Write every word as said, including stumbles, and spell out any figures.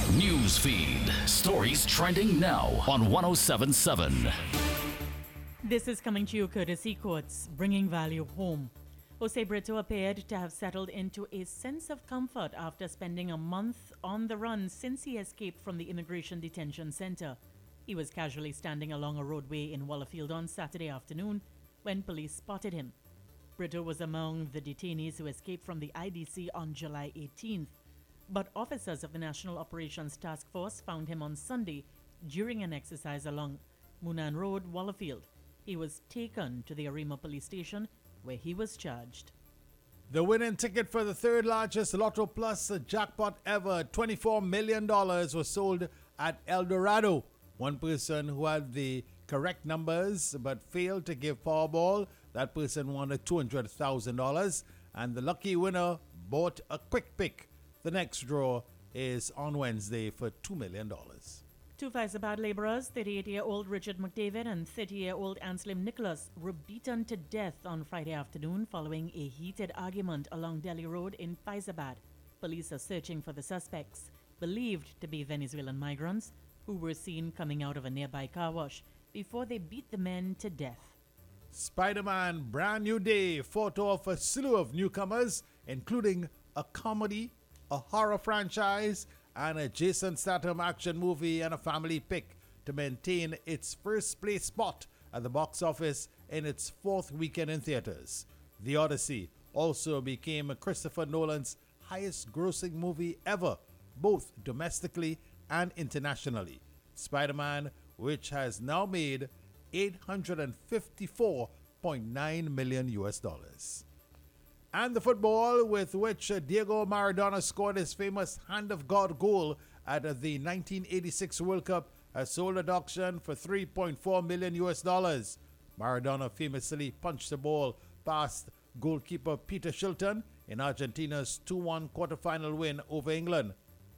News feed. Stories trending now on one oh seven point seven. This is coming to you courtesy Courts, bringing value home. Jose Brito appeared to have settled into a sense of comfort after spending a month on the run since he escaped from the Immigration Detention Center. He was casually standing along a roadway in Wallafield on Saturday afternoon when police spotted him. Brito was among the detainees who escaped from the I D C on July eighteenth, but officers of the National Operations Task Force found him on Sunday during an exercise along Munan Road, Wallafield. He was taken to the Arima police station where he was charged. The winning ticket for the third largest Lotto Plus jackpot ever, twenty-four million dollars, was sold at El Dorado. One person who had the correct numbers but failed to give Powerball, that person won two hundred thousand dollars, and the lucky winner bought a quick pick. The next draw is on Wednesday for two million dollars. Two Faizabad laborers, thirty-eight-year-old Richard McDavid and thirty-year-old Anslim Nicholas, were beaten to death on Friday afternoon following a heated argument along Delhi Road in Faizabad. Police are searching for the suspects, believed to be Venezuelan migrants, who were seen coming out of a nearby car wash before they beat the men to death. Spider-Man Brand New Day photo of a slew of newcomers, including a comedy, a horror franchise, and a Jason Statham action movie and a family pick to maintain its first place spot at the box office in its fourth weekend in theaters. The Odyssey also became Christopher Nolan's highest grossing movie ever, both domestically and internationally. Spider-Man, which has now made eight hundred fifty-four point nine million U S dollars. And the football with which Diego Maradona scored his famous Hand of God goal at the nineteen eighty-six World Cup has sold at auction for three point four million U S dollars. Maradona famously punched the ball past goalkeeper Peter Shilton in Argentina's two one quarterfinal win over England.